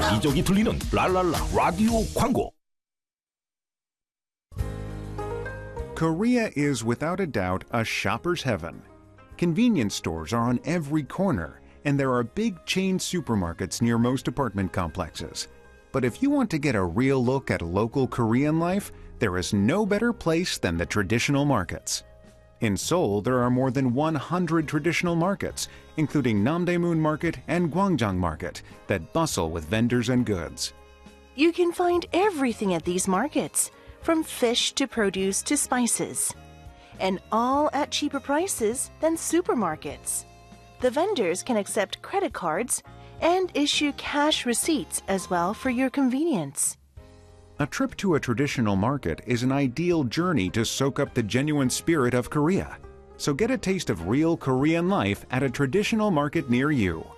여기저기 들리는 랄랄라 라디오 광고. Korea is without a doubt a shopper's heaven. Convenience stores are on every corner, and there are big chain supermarkets near most apartment complexes. But if you want to get a real look at local Korean life, there is no better place than the traditional markets. In Seoul, there are more than 100 traditional markets, including Namdaemun Market and Gwangjang Market, that bustle with vendors and goods. You can find everything at these markets, from fish to produce to spices, and all at cheaper prices than supermarkets. The vendors can accept credit cards and issue cash receipts as well for your convenience. A trip to a traditional market is an ideal journey to soak up the genuine spirit of Korea. So get a taste of real Korean life at a traditional market near you.